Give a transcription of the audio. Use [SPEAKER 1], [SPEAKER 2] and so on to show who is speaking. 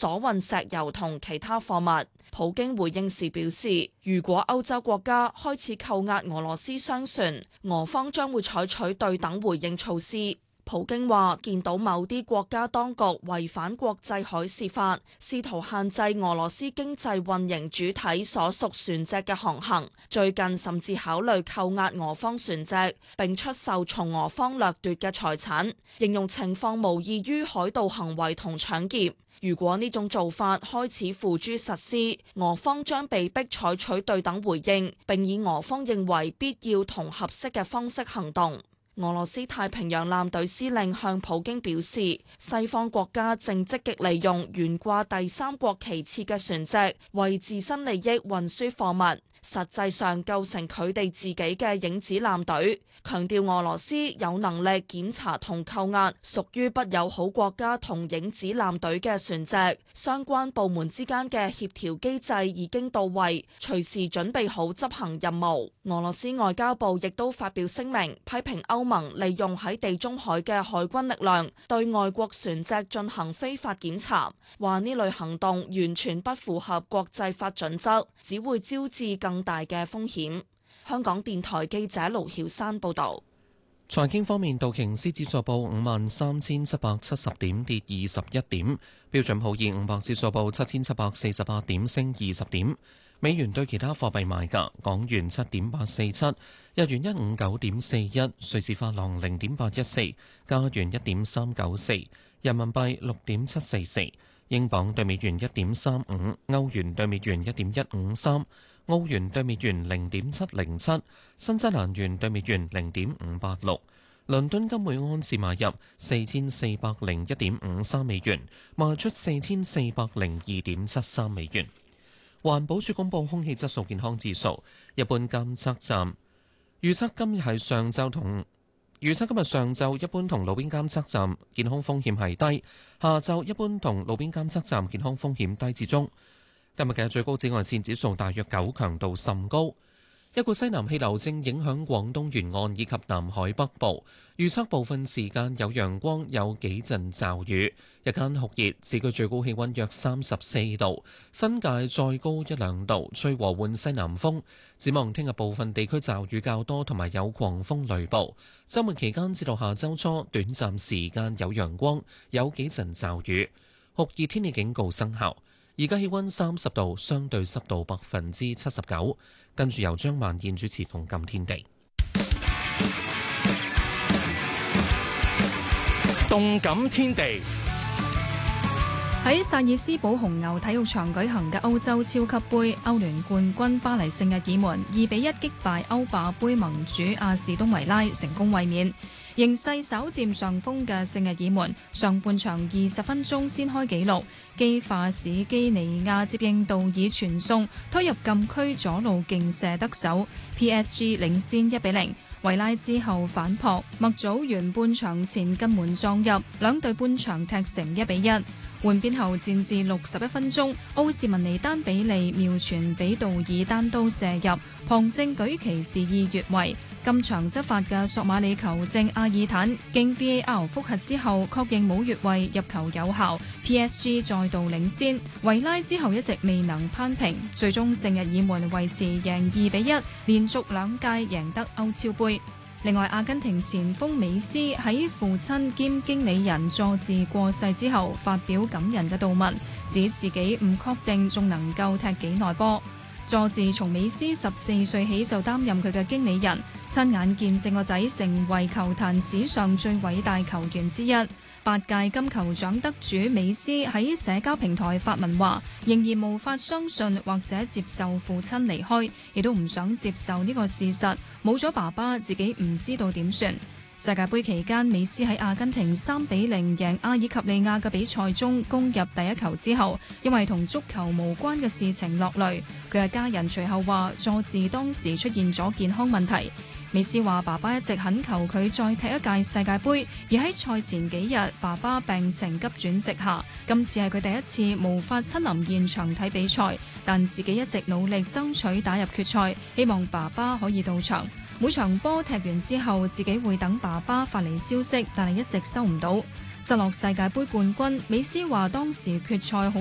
[SPEAKER 1] 所運石油同其他貨物。普京回應時表示，如果歐洲國家開始扣押俄羅斯商船，俄方將會採取對等回應措施。普京話見到某啲國家當局違反國際海事法，試圖限制俄羅斯經濟運營主體所屬船隻嘅航行，最近甚至考慮扣押俄方船隻，並出售從俄方掠奪嘅財產，形容情況無異於海盜行為同搶劫。如果呢種做法開始付諸實施，俄方將被迫採取對等回應，並以俄方認為必要同合適嘅方式行動。俄羅斯太平洋艦隊司令向普京表示，西方國家正積極利用懸掛第三國旗幟嘅船隻為自身利益運輸貨物，實際上構成佢哋自己嘅影子艦隊，強調俄羅斯有能力檢查同扣押屬於不友好國家同影子艦隊嘅船隻，相關部門之間嘅協調機制已經到位，隨時準備好執行任務。俄羅斯外交部亦都發表聲明，批評歐盟利用喺地中海嘅海軍力量對外國船隻進行非法檢查，話呢類行動完全不符合國際法準則，只會招致更大嘅風險。香港電台記者盧曉山報道。
[SPEAKER 2] 財經方面，道瓊斯指數報53,770點，跌21點；標準普爾500指數報7,748點，升20點。美元對其他貨幣賣價：港元7.847，日元159.41，瑞士法郎0.814，加元1.394，人民幣6.744，英鎊對美元1.35，歐元對美元1.153。澳元對美元0.707，新西蘭元對美元0.586，倫敦金每盎司買入4401.53美元，賣出4402.73美元。環保署公布空氣質素健康指數，一般監測站預測今日上晝一般同路邊監測站健康風險係低，下晝一般同路邊監測站健康風險低至中。今日嘅最高紫外線指數大約9，強度甚高。一股西南氣流正影響廣東沿岸以及南海北部，預測部分時間有陽光，有幾陣驟雨。日間酷熱，市區最高氣溫約34度，新界再高1-2度，吹和緩西南風。展望聽日部分地區驟雨較多，同埋有狂風雷暴。週末期間至到下週初，短暫時間有陽光，有幾陣驟雨。酷熱天氣警告生效。而家氣溫30度，相對濕度79%。跟住由張萬燕主持《動感天地》。
[SPEAKER 3] 動感天地
[SPEAKER 4] 喺薩爾斯堡紅牛體育場舉行嘅歐洲超級杯，歐聯冠軍巴黎聖日耳門2-1擊敗歐霸杯盟主阿士東維拉，成功衛冕。形勢稍佔上風嘅聖日耳門，上半場20分鐘先開紀錄，基化史基尼亞接應道爾傳送，推入禁區左路勁射得手 ，PSG 領先1-0。維拉之後反撲，麥祖元半場前近門撞入，兩隊半場踢成1-1。換邊後戰至61分鐘，奧士文尼丹比利妙傳俾道爾單刀射入，旁證舉旗示意越位。今場執法嘅索馬里球證阿爾坦經 VAR 複核之後確認冇越位，入球有效 ，PSG 再度領先。維拉之後一直未能攀平，最終聖日耳門維持贏2-1，連續2屆贏得歐超杯。另外，阿根廷前鋒美斯喺父親兼經理人佐治過世之後發表感人嘅悼文，指自己唔確定仲能夠踢幾耐波。佐治從美斯14歲起就擔任佢嘅經理人，親眼見證個仔成為球壇史上最偉大球員之一。8屆金球獎得主美斯喺社交平台發文話，仍然無法相信或者接受父親離開，亦都唔想接受呢個事實，冇咗爸爸自己唔知道點算。世界盃期間，美斯喺阿根廷3-0贏阿爾及利亞嘅比賽中攻入第一球之後，因為同足球無關嘅事情落淚。佢嘅家人隨後話，佐治當時出現咗健康問題。美斯話爸爸一直懇求佢再踢一屆世界盃，而喺賽前幾日，爸爸病情急轉直下。今次係佢第一次無法親臨現場睇比賽，但自己一直努力爭取打入決賽，希望爸爸可以到場。每場波踢完之後，自己會等爸爸發嚟消息，但係一直收唔到。失落世界盃冠軍，美斯話當時決賽好